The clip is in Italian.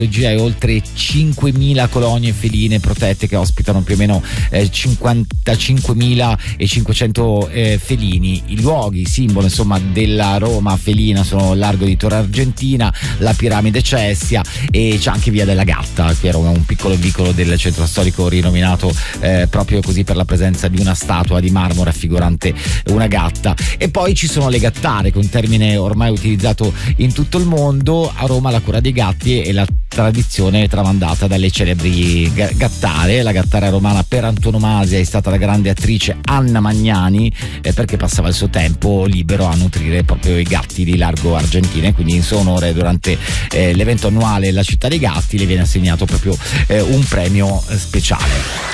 Hai oltre 5.000 colonie feline protette che ospitano più o meno 55.500 felini. I luoghi simbolo insomma della Roma felina sono il largo di Torre Argentina, la piramide Cessia e c'è anche Via della Gatta, che era un piccolo vicolo del centro storico rinominato proprio così per la presenza di una statua di marmo raffigurante una gatta. E poi ci sono le gattare, che è un termine ormai utilizzato in tutto il mondo. A Roma la cura dei gatti e la tradizione tramandata dalle celebri gattare. La gattara romana per antonomasia è stata la grande attrice Anna Magnani, perché passava il suo tempo libero a nutrire proprio i gatti di largo Argentina, e quindi in suo onore durante l'evento annuale La città dei gatti le viene assegnato proprio un premio speciale.